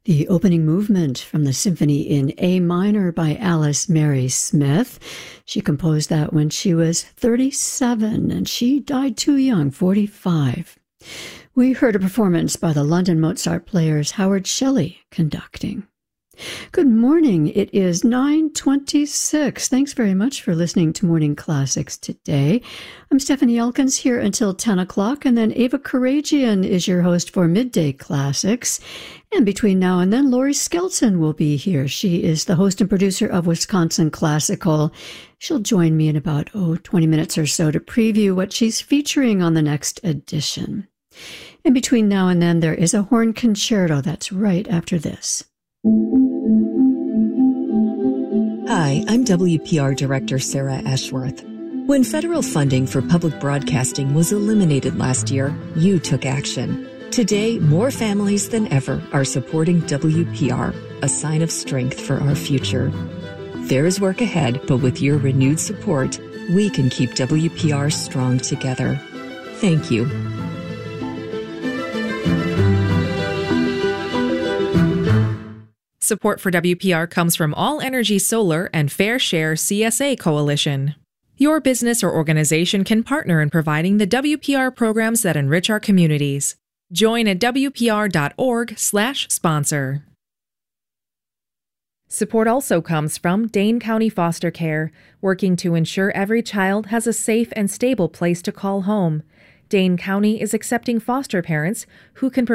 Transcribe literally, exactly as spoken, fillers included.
The opening movement from the Symphony in A minor by Alice Mary Smith. She composed that when she was thirty-seven, and she died too young, forty-five. We heard a performance by the London Mozart Players, Howard Shelley conducting. Good morning. It is nine twenty-six. Thanks very much for listening to Morning Classics today. I'm Stephanie Elkins here until ten o'clock, and then Ava Karagian is your host for Midday Classics. And between now and then, Lori Skelton will be here. She is the host and producer of Wisconsin Classical. She'll join me in about, oh, twenty minutes or so to preview what she's featuring on the next edition. And between now and then, there is a horn concerto. That's right after this. Hi, I'm W P R Director Sarah Ashworth. When federal funding for public broadcasting was eliminated last year, you took action. Today, more families than ever are supporting W P R, a sign of strength for our future. There is work ahead, but with your renewed support, we can keep W P R strong together. Thank you. Support for W P R comes from All Energy Solar and Fair Share C S A Coalition. Your business or organization can partner in providing the W P R programs that enrich our communities. Join at W P R dot org slash sponsor. Support also comes from Dane County Foster Care, working to ensure every child has a safe and stable place to call home. Dane County is accepting foster parents who can provide